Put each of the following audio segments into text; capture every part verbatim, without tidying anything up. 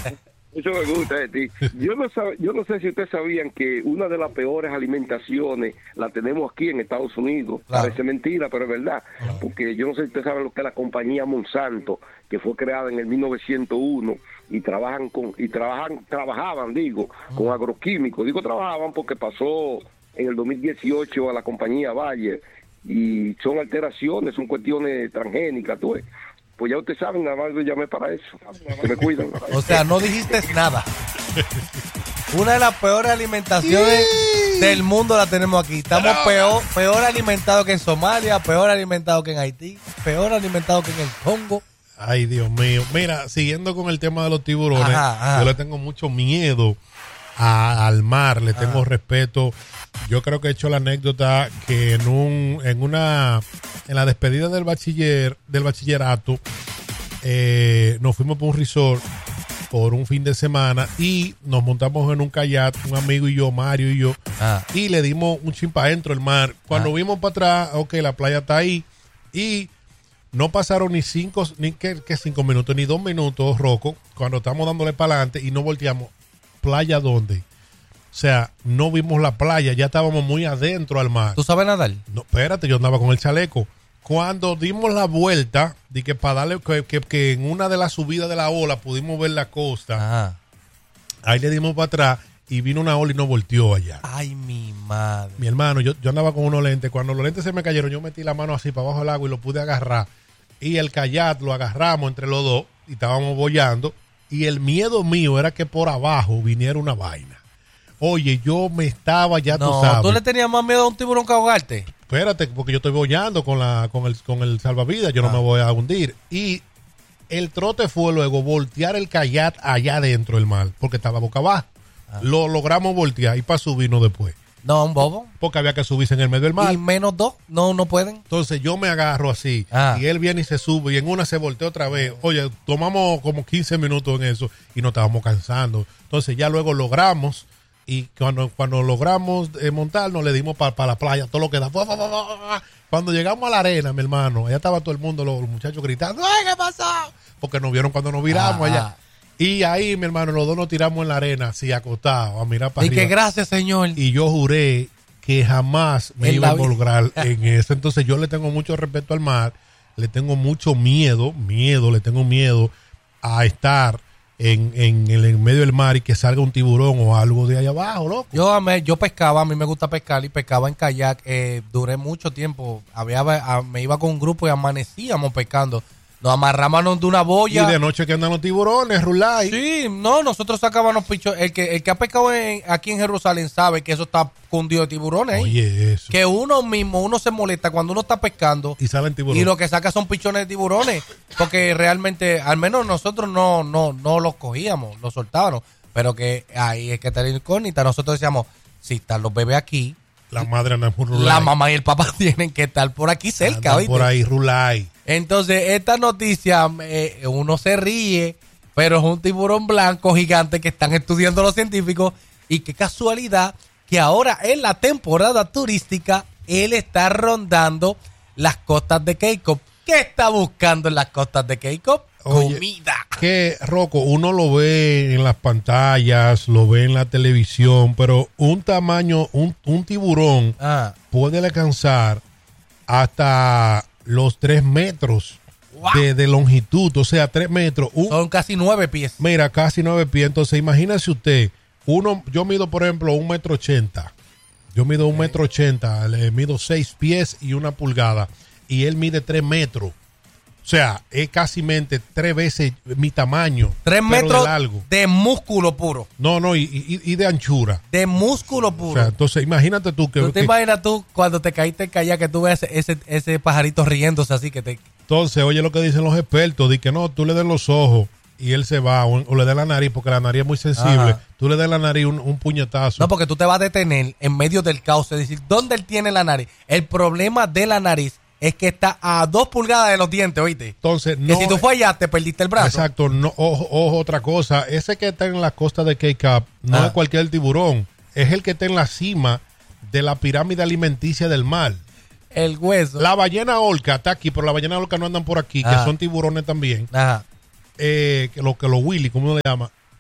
Eso me gusta de ti. Yo no, sab, yo no sé si ustedes sabían que una de las peores alimentaciones la tenemos aquí en Estados Unidos. Claro. Parece mentira, pero es verdad. Claro. Porque yo no sé si ustedes saben lo que es la compañía Monsanto, que fue creada en el mil novecientos uno y trabajan con y trabajan trabajaban, digo, uh-huh. con agroquímicos. Digo trabajaban porque pasó en el dos mil dieciocho a la compañía Bayer y son alteraciones, son cuestiones transgénicas, tú ves. Pues ya ustedes saben, nada más yo llamé para eso. Que me cuidan. O sea, no dijiste nada. Una de las peores alimentaciones sí. del mundo la tenemos aquí. Estamos peor, peor alimentados que en Somalia, peor alimentados que en Haití, peor alimentados que en el Congo. Ay, Dios mío. Mira, siguiendo con el tema de los tiburones, ajá, ajá. yo le tengo mucho miedo a, al mar, le tengo ajá. respeto. Yo creo que he hecho la anécdota que en un en una en la despedida del bachiller del bachillerato eh, nos fuimos por un resort por un fin de semana y nos montamos en un kayak, un amigo y yo, Mario y yo, ah. y le dimos un chimpa adentro del mar. Cuando ah. vimos para atrás, ok, la playa está ahí y no pasaron ni cinco, ni que, que cinco minutos, ni dos minutos, Rocco, cuando estamos dándole para adelante y no volteamos. ¿Playa dónde? O sea, no vimos la playa, ya estábamos muy adentro al mar. ¿Tú sabes nadar? No, espérate, yo andaba con el chaleco. Cuando dimos la vuelta, di que para darle, que, que, que en una de las subidas de la ola pudimos ver la costa, ajá. ahí le dimos para atrás y vino una ola y nos volteó allá. Ay, mi madre. Mi hermano, yo, yo andaba con unos lentes. Cuando los lentes se me cayeron, yo metí la mano así para abajo del agua y lo pude agarrar. Y el kayak lo agarramos entre los dos y estábamos boyando. Y el miedo mío era que por abajo viniera una vaina. Oye, yo me estaba, ya no, tú sabes. ¿Tú le tenías más miedo a un tiburón que a ahogarte? Espérate, porque yo estoy boyando con la con el con el salvavidas, yo ah. no me voy a hundir. Y el trote fue luego voltear el kayak allá dentro del mar, porque estaba boca abajo. Ah. Lo logramos voltear y para subirnos después. No, un bobo. Porque había que subirse en el medio del mar. Y menos dos, no, no pueden. Entonces yo me agarro así, ah. y él viene y se sube, y en una se voltea otra vez. Oye, tomamos como quince minutos en eso, y nos estábamos cansando. Entonces ya luego logramos, y cuando, cuando logramos eh, montarnos, le dimos para pa la playa, todo lo que da. Cuando llegamos a la arena, mi hermano, allá estaba todo el mundo, los, los muchachos gritando, ¡ay, qué pasó! Porque nos vieron cuando nos viramos ah. allá. Y ahí, mi hermano, los dos nos tiramos en la arena, así acostados, a mirar para y arriba. Y que gracias, señor. Y yo juré que jamás me en iba a involucrar en eso. Entonces yo le tengo mucho respeto al mar, le tengo mucho miedo, miedo, le tengo miedo a estar en, en, en el medio del mar y que salga un tiburón o algo de allá abajo, loco. Yo, me, yo pescaba, a mí me gusta pescar y pescaba en kayak. Eh, duré mucho tiempo, había, a, me iba con un grupo y amanecíamos pescando. Nos amarrábamos de una boya. Y de noche que andan los tiburones, Rulay. Sí, no, nosotros sacábamos pichos. El que, el que ha pescado en, aquí en Jerusalén sabe que eso está cundido de tiburones ahí. Oye, eso. Que uno mismo, uno se molesta cuando uno está pescando. Y salen tiburones. Y lo que saca son pichones de tiburones. Porque realmente, al menos nosotros no, no, no los cogíamos, los soltábamos. Pero que ahí es que está la incógnita. Nosotros decíamos, si están los bebés aquí. La madre anda por Rulay. La mamá y el papá tienen que estar por aquí cerca, ¿oíste? Por ahí, Rulay. Entonces, esta noticia, eh, uno se ríe, pero es un tiburón blanco gigante que están estudiando los científicos. Y qué casualidad que ahora en la temporada turística, él está rondando las costas de Cape Cod. ¿Qué está buscando en las costas de Cape Cod? Oye, comida. Que, Rocco, uno lo ve en las pantallas, lo ve en la televisión, pero un tamaño, un, un tiburón ah. puede alcanzar hasta los tres metros wow. de, de longitud, o sea, tres metros. Un, Son casi nueve pies. Mira, casi nueve pies. Entonces, imagínese usted, uno, yo mido, por ejemplo, un metro ochenta. Yo mido un metro ochenta, le mido seis pies y una pulgada. Y él mide tres metros. O sea, es casi tres veces mi tamaño. Tres metros de, largo. De músculo puro. No, no, y, y, y de anchura. De músculo puro. O sea, entonces imagínate tú que... ¿Tú te que, imaginas tú cuando te caíste en kayak que tú ves ese, ese pajarito riéndose así que te... Entonces, oye lo que dicen los expertos, de que no, tú le des los ojos y él se va, o, o le des la nariz, porque la nariz es muy sensible. Ajá. Tú le des la nariz un, un puñetazo. No, porque tú te vas a detener en medio del caos, es decir, ¿dónde él tiene la nariz? El problema de la nariz es que está a dos pulgadas de los dientes, ¿oíste? Entonces, no. Que si tú fue allá, te perdiste el brazo. Exacto. No, ojo, ojo, otra cosa. Ese que está en la costa de Cape Cod no ah. es cualquier tiburón. Es el que está en la cima de la pirámide alimenticia del mar. El hueso. La ballena orca está aquí, pero la ballena orca no andan por aquí, ah. que son tiburones también. Ajá. Eh, que lo que los Willy, ¿cómo le llama?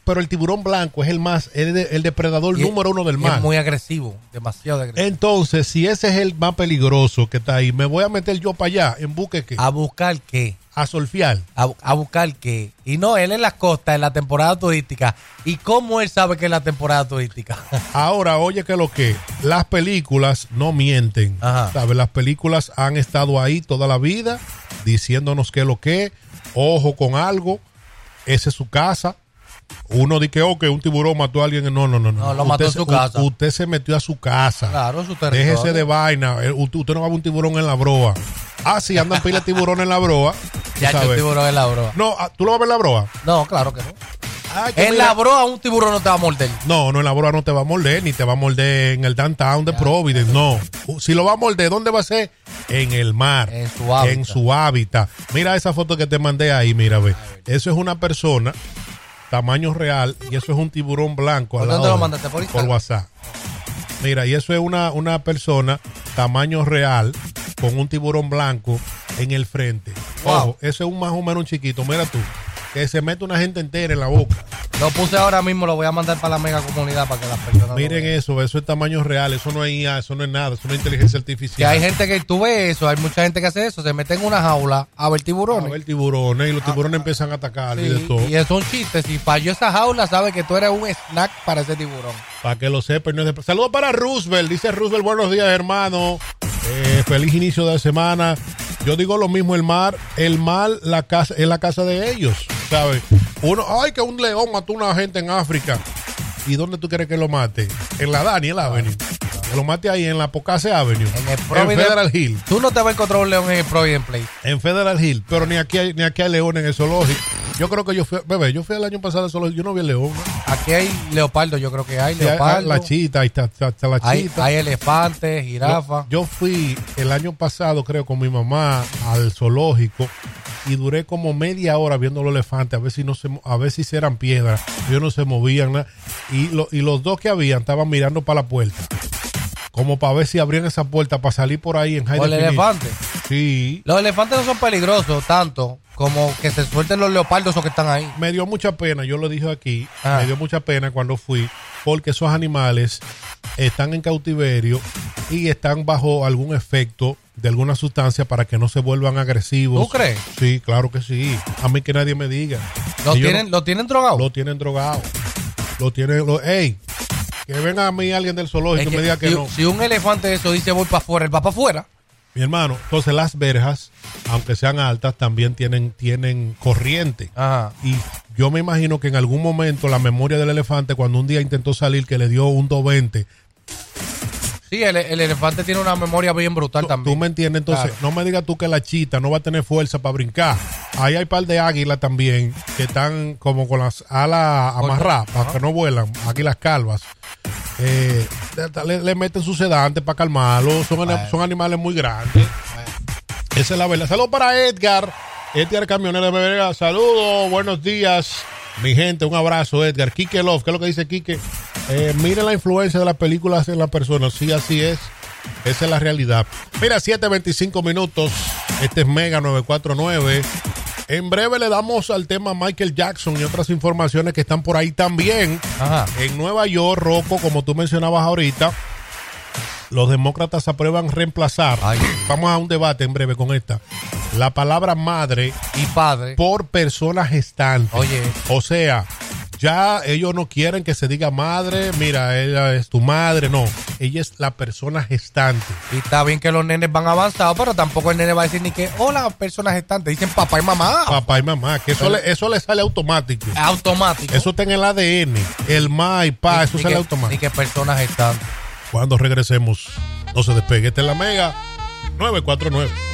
pero el tiburón blanco es el más, el, de, el depredador y número uno del mar. Es muy agresivo, demasiado agresivo. Entonces, si ese es el más peligroso que está ahí, me voy a meter yo para allá, ¿en busque qué? ¿A buscar qué? A surfear. A, a buscar qué. Y no, él en las costas, en la temporada turística. ¿Y cómo él sabe que es la temporada turística? Ahora, oye que lo que, las películas no mienten. Ajá. ¿Sabes? Las películas han estado ahí toda la vida, diciéndonos que lo que, ojo con algo, esa es su casa. Uno dice que, oh, que un tiburón mató a alguien. No, no, no. No, no lo mató usted, en su casa. U, usted se metió a su casa. Claro, su territorio. Déjese de vaina. Usted, usted no va a ver un tiburón en la broa. Ah, sí, andan pila de tiburón en la broa. Ya hay un tiburón en la broa. No, ¿tú lo vas a ver en la broa? No, claro que no. Ay, que en mira, la broa un tiburón no te va a morder. No, no, en la broa no te va a morder, ni te va a morder en el downtown de ya, Providence, no. Si lo va a morder, ¿dónde va a ser? En el mar. En su hábitat. En su hábitat. Mira esa foto que te mandé ahí, mira, ve. Eso es una persona, tamaño real, y eso es un tiburón blanco. ¿Por dónde lo mandaste? ¿Por Instagram? Por WhatsApp. Mira, y eso es una, una persona, tamaño real, con un tiburón blanco en el frente. Wow. Ojo, eso es un más o menos un chiquito, mira tú. Que se mete una gente entera en la boca. Lo puse ahora mismo, lo voy a mandar para la mega comunidad para que las personas... Miren eso, eso es tamaño real, eso no es I A, eso no es nada, eso no es inteligencia artificial. Que hay gente que tú ves eso, hay mucha gente que hace eso, se mete en una jaula a ver tiburones. A ver tiburones, y los tiburones ah, empiezan a atacar sí, y de todo. Y eso es un chiste, si falló esa jaula, sabe que tú eres un snack para ese tiburón. Para que lo sepan. No es de... Saludos para Roosevelt, dice Roosevelt, buenos días hermano, eh, feliz inicio de semana. Yo digo lo mismo, el mar, el mar la casa, es la casa de ellos, ¿sabes? Uno, ay, que un león mató a una gente en África. ¿Y dónde tú quieres que lo mate? En la Daniel Avenue. Que lo mate ahí en la Pocase Avenue. En el Providence, en Federal Hill. Tú no te vas a encontrar un león en el Providence Place. En Federal Hill, pero ni aquí hay, ni aquí hay león en el zoológico. Yo creo que yo fui, bebé, yo fui el año pasado al zoológico, yo no vi el león, ¿no? Aquí hay leopardo, yo creo que hay sí, leopardo. Hay, la chita, ahí está, está, está la hay, chita. Hay elefantes, jirafas. Yo, yo fui el año pasado, creo, con mi mamá al zoológico y duré como media hora viendo los elefantes, a ver si no se, a ver si eran piedras, ellos no se movían, ¿no? y, lo, y los dos que habían estaban mirando para la puerta, como para ver si abrían esa puerta para salir por ahí en high definition. ¿Los elefantes? Sí. Los elefantes no son peligrosos tanto como que se suelten los leopardos o que están ahí. Me dio mucha pena, yo lo dije aquí, ah. me dio mucha pena cuando fui, porque esos animales están en cautiverio y están bajo algún efecto de alguna sustancia para que no se vuelvan agresivos. ¿Tú crees? Sí, claro que sí. A mí que nadie me diga. ¿Lo tienen, no, ¿lo tienen drogado? Lo tienen drogado. Lo tienen... Lo, ¡Ey! Que venga a mí alguien del zoológico y me diga que si, no. Si un elefante eso dice voy para afuera, él va para afuera. Mi hermano, entonces las verjas, aunque sean altas, también tienen, tienen corriente. Ajá. Y yo me imagino que en algún momento la memoria del elefante, cuando un día intentó salir, que le dio un doscientos veinte. Sí, el, el elefante tiene una memoria bien brutal tú, también. Tú me entiendes, entonces claro. No me digas tú que la chita no va a tener fuerza para brincar. Ahí hay un par de águilas también que están como con las alas amarradas para que no vuelan. Águilas calvas. Eh, le, le meten su sedante para calmarlo. Son, bueno. son animales muy grandes. Bueno. Esa es la verdad. Saludos para Edgar. Edgar Camionero de Beberga. Saludos, buenos días. Mi gente, un abrazo, Edgar. Quique Love, ¿qué es lo que dice Quique? Eh, miren la influencia de las películas en las personas. Sí, así es. Esa es la realidad. Mira, siete veinticinco minutos. Este es Mega nueve cuatro nueve. En breve le damos al tema Michael Jackson y otras informaciones que están por ahí también. Ajá. En Nueva York, Rocco, como tú mencionabas ahorita, los demócratas aprueban reemplazar. Ay. Vamos a un debate en breve con esta. La palabra madre y padre por persona gestante. Oye. O sea, ya ellos no quieren que se diga madre, mira, ella es tu madre, no. Ella es la persona gestante. Y está bien que los nenes van avanzados, pero tampoco el nene va a decir ni que, hola, persona gestante. Dicen papá y mamá. Papá y mamá, que eso, le, eso le sale automático. Automático. Eso está en el A D N. El ma y pa, ni, eso ni sale que, automático. Ni que persona gestante. Cuando regresemos, no se despegue. Esta es la Mega nueve cuatro nueve.